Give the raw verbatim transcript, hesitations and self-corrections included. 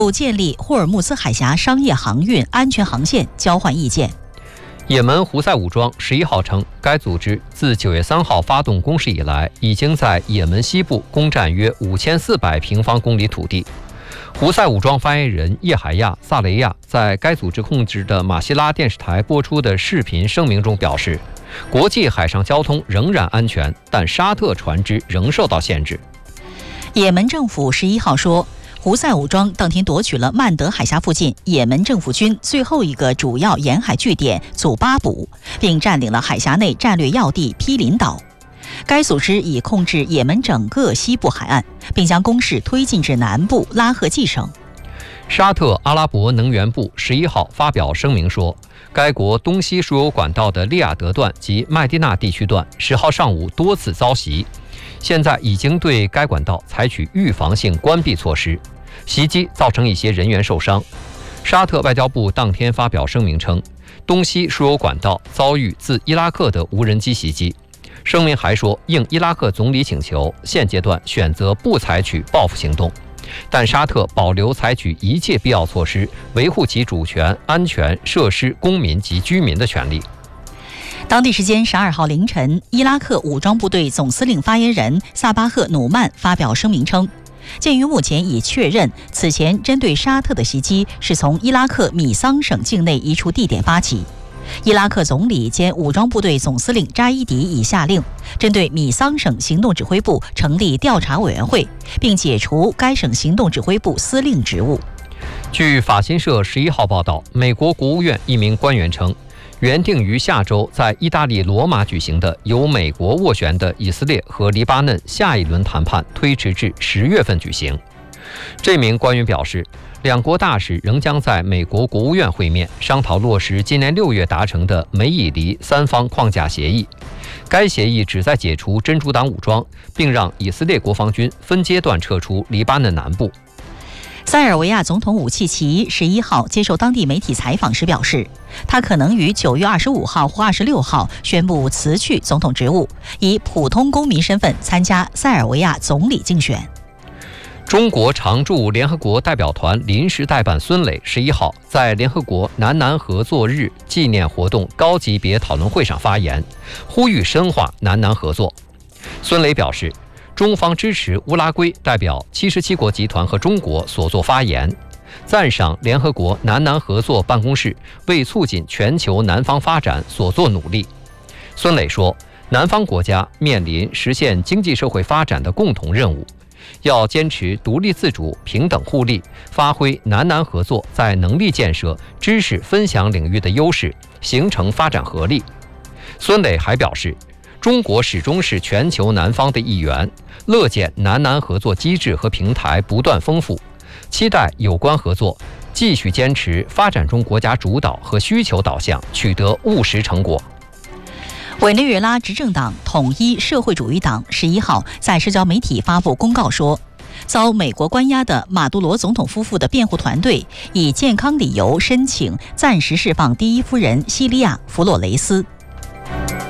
建立霍尔木兹海峡商业航运安全航线交换意见。 也门胡塞武装十一号称，该组织自九月三号发动攻势以来，已经在也门西部攻占约五千四百平方公里土地。胡塞武装发言人叶海亚·萨雷亚在该组织控制的马希拉电视台播出的视频声明中表示，国际海上交通仍然安全，但沙特船只仍受到限制。 也门政府十一号说，胡塞武装当天夺取了曼德海峡附近也门政府军最后一个主要沿海据点祖巴卜，并占领了海峡内战略要地毗邻岛。该组织已控制也门整个西部海岸，并将攻势推进至南部拉赫季省。 沙特阿拉伯能源部十一号发表声明说，该国东西输油管道的利雅得段及麦地那地区段十号上午多次遭袭，现在已经对该管道采取预防性关闭措施。袭击造成一些人员受伤。沙特外交部当天发表声明称，东西输油管道遭遇自伊拉克的无人机袭击。声明还说，应伊拉克总理请求，现阶段选择不采取报复行动，但沙特保留采取一切必要措施，维护其主权、安全、设施、公民及居民的权利。 当地时间十二号凌晨，伊拉克武装部队总司令发言人萨巴赫·努曼发表声明称，鉴于目前已确认此前针对沙特的袭击是从伊拉克米桑省境内一处地点发起，伊拉克总理兼武装部队总司令扎伊迪已下令针对米桑省行动指挥部成立调查委员会，并解除该省行动指挥部司令职务。 据法新社十一号报道，美国国务院一名官员称，原定于下周在意大利罗马举行的由美国斡旋的以色列和黎巴嫩下一轮谈判推迟至十月份举行。这名官员表示，两国大使仍将在美国国务院会面，商讨落实今年六月达成的美以黎三方框架协议。该协议旨在解除真主党武装，并让以色列国防军分阶段撤出黎巴嫩南部。 塞尔维亚总统武契奇十一号接受当地媒体采访时表示，他可能于九月二十五号或二十六号宣布辞去总统职务，以普通公民身份参加塞尔维亚总理竞选。 中国常驻联合国代表团临时代办孙磊十一号在联合国南南合作日纪念活动高级别讨论会上发言，呼吁深化南南合作。孙磊表示，中方支持乌拉圭代表七十七国集团和中国所作发言，赞赏联合国南南合作办公室为促进全球南方发展所作努力。孙磊说，南方国家面临实现经济社会发展的共同任务，要坚持独立自主、平等互利，发挥南南合作在能力建设、知识分享领域的优势，形成发展合力。孙磊还表示，中国始终是全球南方的一员，乐见南南合作机制和平台不断丰富，期待有关合作继续坚持发展中国家主导和需求导向，取得务实成果。 委内瑞拉执政党统一社会主义党十一号在社交媒体发布公告说，遭美国关押的马杜罗总统夫妇的辩护团队以健康理由申请暂时释放第一夫人西利亚·弗洛雷斯。